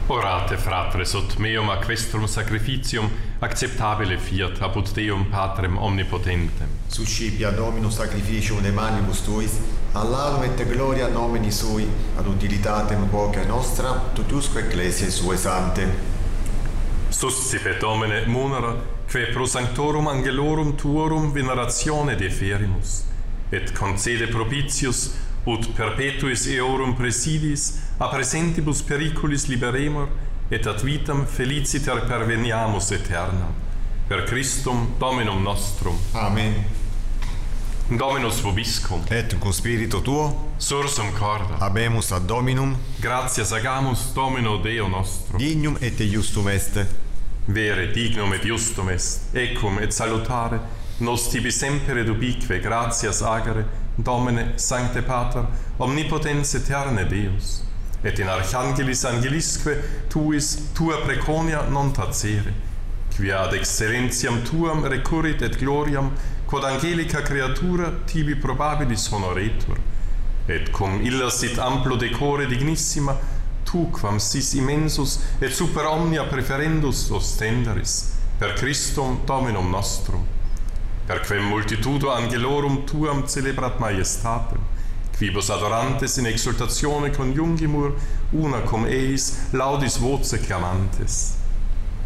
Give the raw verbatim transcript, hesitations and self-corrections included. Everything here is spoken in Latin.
Orate, fratres, ut meum aquestrum sacrificium acceptabile fiat apud Deum Patrem omnipotentem. Suscipia Dominus sacrificium de manibus tuis, ad laudum et gloria nomini sui, ad utilitatem quoque nostra, tutusque ecclesiae sue sante. Suscipet Domine munera, que pro sanctorum angelorum tuorum veneratione deferimus, et concede propitius, ut perpetuis eorum presidis, a presentibus periculis liberemur, et ad vitam feliciter perveniamus aeternam. Per Christum Dominum nostrum. Amen. Dominus vobiscum. Et cum spiritu tuo, Sursum corda. habemus ad Dominum, Gratias agamus Domino Deo nostro. dignum et justum est. Vere, dignum et justum est, ecum et salutare, nos tibi semper et ubique gratias agere, Domine, Sancte Pater, omnipotens aeterne Deus, et in archangelis angelisque tuis tua preconia non tacere, quia ad excellentiam tuam recurrit et gloriam, quod angelica creatura tibi probabilis honoretur, et cum illa sit amplo decore dignissima, tu quam sis immensus et super omnia preferendus ostenderis, per Christum Dominum nostrum, perquem multitudo angelorum tuam celebrat majestatem, quibus adorantes in exultatione coniungimur, una cum eis laudis voce clamantes.